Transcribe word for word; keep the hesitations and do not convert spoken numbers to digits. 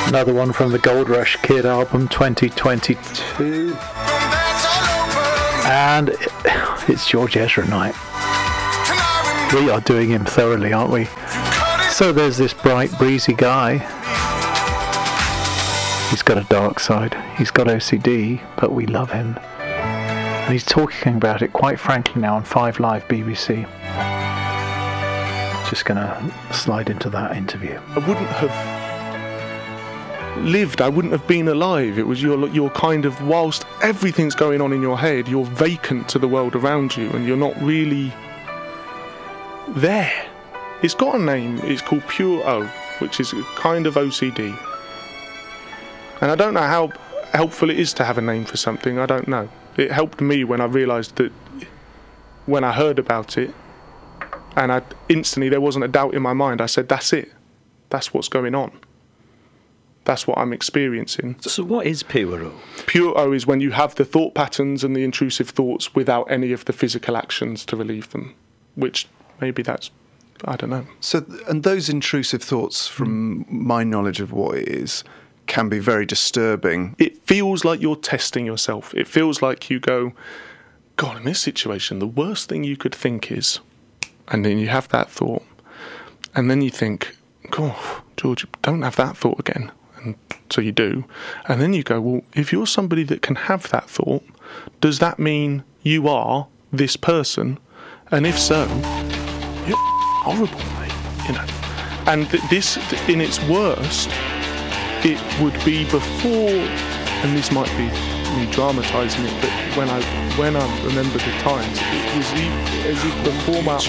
Another one from the Gold Rush Kid album twenty twenty-two. And it's George Ezra night. We are doing him thoroughly, aren't we? So there's this bright, breezy guy. He's got a dark side. He's got O C D, but we love him. And he's talking about it quite frankly now on Five Live B B C. Just gonna slide into that interview. I wouldn't have lived, I wouldn't have been alive. It was your, your kind of, whilst everything's going on in your head, you're vacant to the world around you and you're not really there. It's got a name, it's called Pure O, which is a kind of O C D. And I don't know how helpful it is to have a name for something, I don't know. It helped me when I realised that, when I heard about it, and I instantly, there wasn't a doubt in my mind, I said, that's it. That's what's going on. That's what I'm experiencing. So what is Pure O? Pure O is when you have the thought patterns and the intrusive thoughts without any of the physical actions to relieve them, which maybe that's, I don't know. So, and those intrusive thoughts, from mm. my knowledge of what it is, can be very disturbing. It feels like you're testing yourself. It feels like you go, God, in this situation, the worst thing you could think is, and then you have that thought, and then you think, God, George, don't have that thought again. And so you do. And then you go, well, if you're somebody that can have that thought, does that mean you are this person? And if so, you're horrible, mate. You know. And th- this, th- in its worst, it would be before, and this might be me dramatising it, but when I when I remember the times, it was e- as if before my